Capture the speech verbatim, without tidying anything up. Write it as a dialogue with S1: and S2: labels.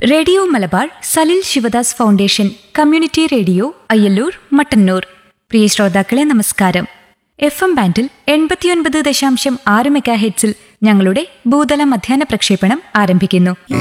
S1: Radio Malabar Salil Sivadas foundation community radio Ayyallur Mattannur. പ്രിയ ശ്രോതാക്കളെ നമസ്കാരം. F M ബാൻഡിൽ എൺപത്തിയൊൻപത് ദശാംശം ആറ് മെഗാ ഹെഡ്സിൽ ഞങ്ങളുടെ ഭൂതല മധ്യാഹ്ന പ്രക്ഷേപണം ആരംഭിക്കുന്നു.